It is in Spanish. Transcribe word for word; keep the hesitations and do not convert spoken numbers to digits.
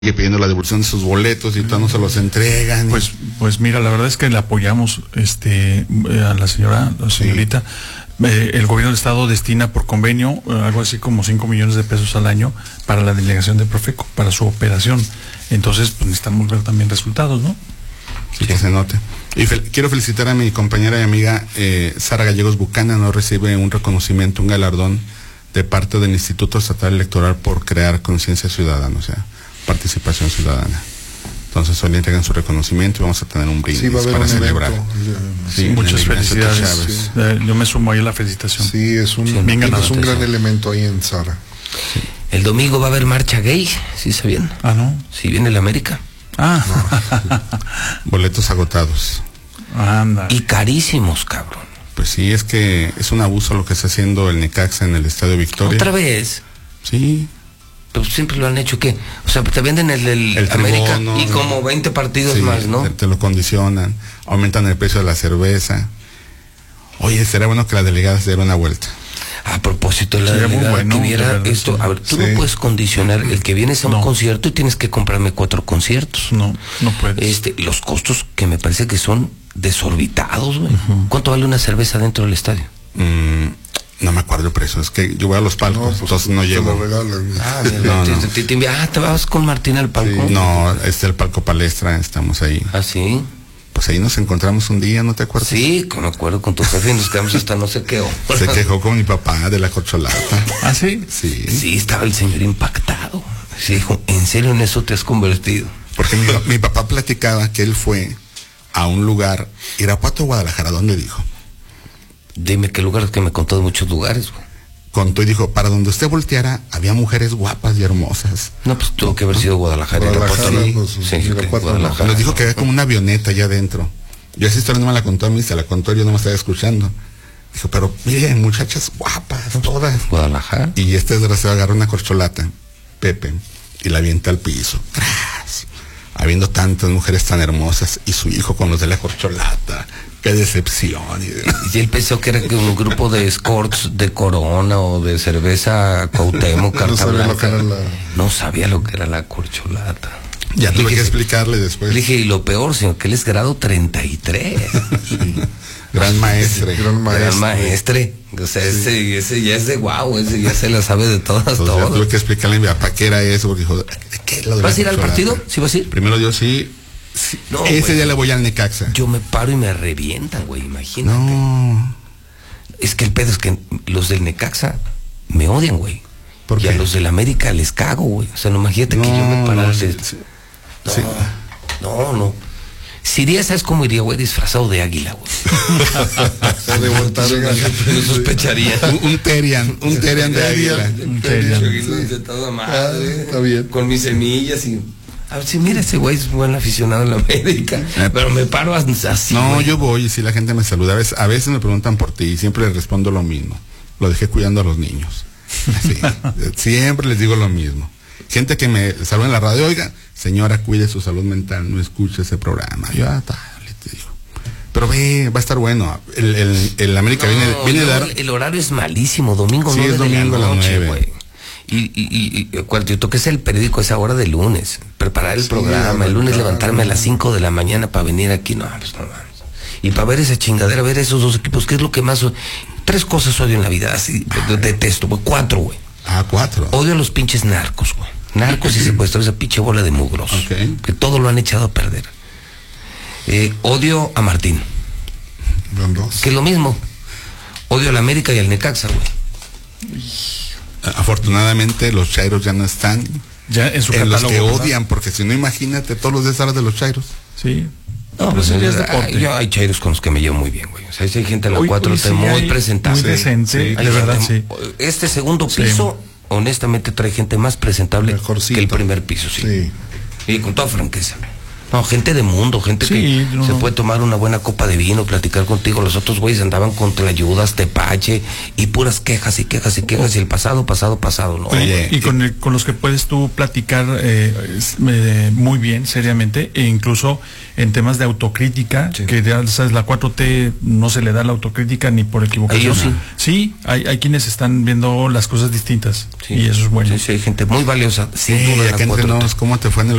pidiendo la devolución de sus boletos y todos no se los entregan. Pues, pues mira, la verdad es que le apoyamos este a la señora, la señorita. Sí. Eh, el gobierno del estado destina por convenio eh, algo así como cinco millones de pesos al año para la delegación de Profeco, para su operación. Entonces, pues necesitamos ver también resultados, ¿no? Sí, que se note. Y fel quiero felicitar a mi compañera y amiga eh, Sara Gallegos Bucana, no recibe un reconocimiento, un galardón de parte del Instituto Estatal Electoral por crear conciencia ciudadana, o sea, participación ciudadana. Entonces hoy le entregan su reconocimiento y vamos a tener un brindis sí, para celebrar. Sí, muchas felicidades. Sí. Eh, yo me sumo ahí a la felicitación. Sí, es un, sí, bien es un gran sí. elemento ahí en Sara. Sí. El domingo va a haber marcha gay, ¿sí sabían? Ah, ¿no? Sí, viene el América. Ah. No. Boletos agotados. Anda. Y carísimos, cabrón. Pues sí, es que es un abuso lo que está haciendo el Necaxa en el Estadio Victoria. ¿Otra vez? Sí. Pero siempre lo han hecho, ¿qué? O sea, te venden el, el, el América tribono, y como veinte partidos sí, más, ¿no? Te, te lo condicionan, aumentan el precio de la cerveza. Oye, será bueno que la delegada se diera una vuelta. A propósito de la Sería delegada, bueno, que viera verdad, esto, sí. a ver, tú sí. no puedes condicionar el que vienes a un no. concierto y tienes que comprarme cuatro conciertos. No, no puedes. Este, los costos que me parece que son desorbitados, güey. Uh-huh. ¿Cuánto vale una cerveza dentro del estadio? Mm, no me acuerdo el precio, es que yo voy a los palcos, no, pues, entonces no llego. Ah, no, no. Te, te, te, ah, ¿te vas con Martín al palco? Sí. No, es el palco Palestra, estamos ahí. ¿Ah, sí? Pues ahí nos encontramos un día, ¿no te acuerdas? Sí, me acuerdo con tu jefe y nos quedamos hasta no sé qué. Se quejó con mi papá de la corcholata. ¿Ah, sí? Sí. Sí, estaba el señor impactado. Sí, dijo, ¿en serio en eso te has convertido? Porque mi, mi papá platicaba que él fue a un lugar, Irapuato, Guadalajara, ¿dónde dijo? Dime qué lugar, que me contó de muchos lugares, güey. Contó y dijo, para donde usted volteara, había mujeres guapas y hermosas. No, pues tuvo que haber sido Guadalajara. Guadalajara, sí, pues, sí, Irapuato, Guadalajara. Nos dijo que había como una avioneta allá adentro. Yo esa historia no me la contó a mí, se la contó, yo no me estaba escuchando. Dijo, pero miren, muchachas guapas, todas. Guadalajara. Y este desgraciado agarra una corcholata, Pepe, y la avienta al piso. ¡Tras! Habiendo tantas mujeres tan hermosas y su hijo con los de la corcholata. Qué decepción. Y él pensó que era un grupo de escorts de Corona o de cerveza Cuauhtémoc, Carta no sabía Blanca. Lo que era la... No sabía lo que era la corcholata. Ya tuve dije, que explicarle después. Le dije, y lo peor, señor, que él es grado treinta y tres. Sí. Gran maestre. Gran maestre. Gran maestre. O sea, sí. ese, ese ya es de guau, ese ya se la sabe de todas, Entonces, todas. Ya tuve que explicarle a mi papá qué era eso, porque dijo, ¿de qué? Lo de ¿Vas a ir al partido? ¿Sí vas a ir? Primero yo sí. sí. No, ese güey, día le voy al Necaxa. Yo me paro y me revientan, güey, imagínate. No. Es que el pedo es que los del Necaxa me odian, güey. ¿Por y qué? a los del América les cago, güey. O sea, no imagínate no, que yo me parara. No, sí, sí. No, sí. no, no. Si iría, ¿sabes cómo iría, güey? Disfrazado de águila, güey. de voltar en Yo sospecharía. Un, un Terian, un Terian de águila. Un Terian. De toda madre. Ah, está bien. Con mis semillas y... A ver, si mira, ese güey es buen aficionado en la América. Eh, pero me paro así. No, güey. yo voy y si la gente me saluda. A veces, a veces me preguntan por ti y siempre les respondo lo mismo. Lo dejé cuidando a los niños. Así, siempre les digo lo mismo. Gente que me saluda en la radio, oiga, señora, cuide su salud mental, no escuche ese programa. Yo, ah, tal, te digo. Pero ve, va a estar bueno. El, el, el América no, viene, viene no, a dar... El horario es malísimo, domingo sí, nueve es domingo de la noche, a las nueve. Güey. Y, y, y, y cuando yo toqué el periódico a esa hora de lunes, preparar el sí, programa, el lunes levantarme a las cinco de la mañana para venir aquí, no, pues no mames. Y para ver esa chingadera, ver esos dos equipos, ¿qué es lo que más? Tres cosas odio en la vida, así, detesto, güey, cuatro, güey. Ah, cuatro. Odio a los pinches narcos, güey. Narcos y secuestros, esa pinche bola de mugros. Okay. Que todo lo han echado a perder. Eh, odio a Martín. Que es lo mismo. Odio a la América y al Necaxa, güey. Afortunadamente los chairos ya no están ya en su en catálogo, los que ¿verdad? odian, porque si no, imagínate todos los días de los chairos. Sí. No, pero pues eso ya es hay, deporte. yo, hay chairos con los que me llevo muy bien, güey. O sea, hay gente en la Hoy- cuatro hoy T sí muy hay presentable. muy decente, Sí, de hay verdad, gente- sí. Este segundo Sí. piso, honestamente, trae gente más presentable Mejorcito. que el primer piso, sí. Sí. Y con toda franqueza. No, gente de mundo, gente Sí, que no, se no. puede tomar una buena copa de vino, platicar contigo. Los otros güeyes andaban con tlayudas, tepache y puras quejas y quejas y quejas. Y el pasado, pasado, pasado, ¿no? Oye, y con, el- con los que puedes tú platicar eh, es- eh, muy bien, seriamente, e incluso en temas de autocrítica, Sí. que ya sabes, la cuatro T no se le da la autocrítica ni por equivocación. Ellos sí. Sí, hay, hay quienes están viendo las cosas distintas, Sí. y eso es bueno. Sí, sí, hay gente muy valiosa, sin Sí, duda en la acá entre cuatro T. nos, ¿cómo te fue en el